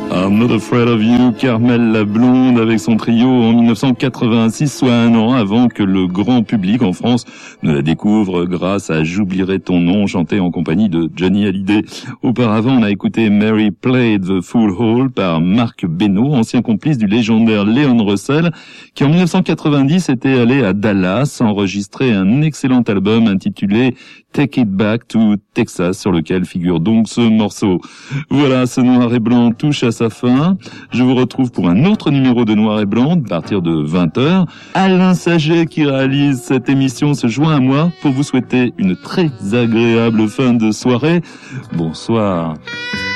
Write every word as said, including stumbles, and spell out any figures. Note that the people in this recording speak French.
I'm Not Afraid of You, Carmel la Blonde avec son trio en mille neuf cent quatre-vingt-six, soit un an avant que le grand public en France ne la découvre grâce à J'oublierai ton nom, chanté en compagnie de Johnny Hallyday. Auparavant, on a écouté Mary Played the Fool Hall par Marc Beno, ancien complice du légendaire Leon Russell, qui en mille neuf cent quatre-vingt-dix était allé à Dallas enregistrer un excellent album intitulé Take It Back to Texas, sur lequel figure donc ce morceau. Voilà, ce Noir et Blanc touche à sa fin. Je vous retrouve pour un autre numéro de Noir et Blanc à partir de vingt heures. Alain Saget, qui réalise cette émission, se joint à moi pour vous souhaiter une très agréable fin de soirée. Bonsoir.